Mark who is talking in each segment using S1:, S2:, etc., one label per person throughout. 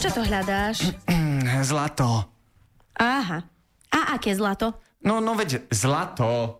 S1: Čo to hľadáš?
S2: Zlato.
S1: Aha. A aké zlato?
S2: No veď zlato.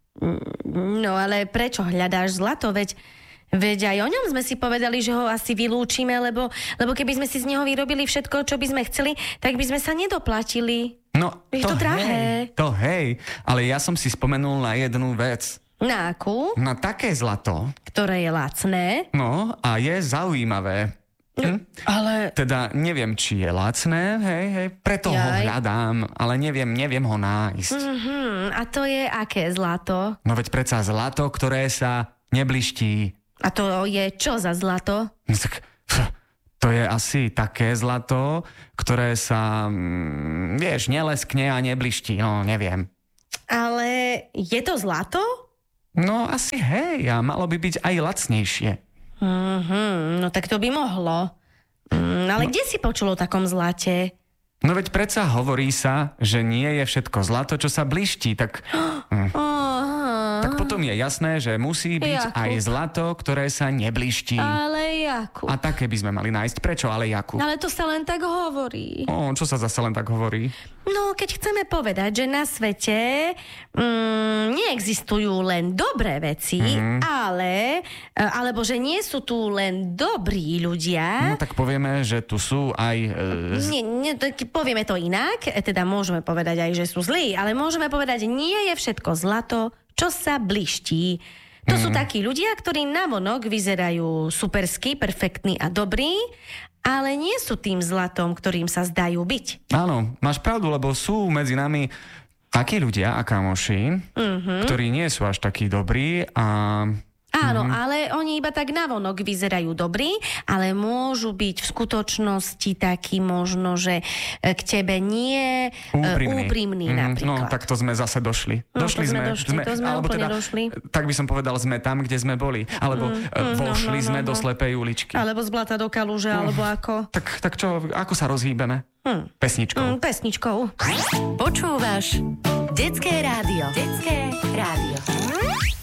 S1: No ale prečo hľadáš zlato? Veď aj o ňom sme si povedali, že ho asi vylúčime, lebo keby sme si z neho vyrobili všetko, čo by sme chceli, tak by sme sa nedoplatili.
S2: No,
S1: je to drahé.
S2: Hej, ale ja som si spomenul na jednu vec.
S1: Na akú?
S2: Na také zlato.
S1: Ktoré je lacné.
S2: No, a je zaujímavé.
S1: Ale...
S2: Teda neviem, či je lacné, hej, preto ho hľadám, ale neviem ho nájsť.
S1: A to je aké zlato?
S2: No veď predsa zlato, ktoré sa nebliští.
S1: A to je čo za zlato?
S2: No tak, to je asi také zlato, ktoré sa, neleskne a nebliští, no neviem.
S1: Ale je to zlato?
S2: No asi hej, a malo by byť aj lacnejšie.
S1: No tak to by mohlo. Ale kde si počul o takom zlate?
S2: No veď predsa hovorí sa, že nie je všetko zlato, čo sa bliští, tak... Tak potom je jasné, že musí byť aj zlato, ktoré sa nebliští.
S1: Ale Jakub.
S2: A také by sme mali nájsť. Prečo ale Jakub?
S1: Ale to sa len tak hovorí.
S2: Čo sa zase len tak hovorí?
S1: No, keď chceme povedať, že na svete neexistujú len dobré veci, alebo že nie sú tu len dobrí ľudia.
S2: No tak povieme, že tu sú aj...
S1: Povieme to inak, teda môžeme povedať aj, že sú zlí, ale môžeme povedať, nie je všetko zlato, čo sa bliští. To sú takí ľudia, ktorí navonok vyzerajú supersky, perfektní a dobrí, ale nie sú tým zlatom, ktorým sa zdajú byť.
S2: Áno, máš pravdu, lebo sú medzi nami takí ľudia a kamoši, ktorí nie sú až takí dobrí a...
S1: Áno, ale oni iba tak navonok vyzerajú dobrí, ale môžu byť v skutočnosti takí možno, že k tebe nie úprimní napríklad.
S2: No, tak to sme zase došli.
S1: Došli sme úplne došli.
S2: Tak by som povedal, sme tam, kde sme boli. Alebo vošli sme do slepej uličky.
S1: Alebo z blata do kaluže, alebo ako.
S2: Tak čo, ako sa rozhýbeme? Pesničkou.
S1: Pesničkou.
S3: Počúvaš Detské rádio. Detské rádio.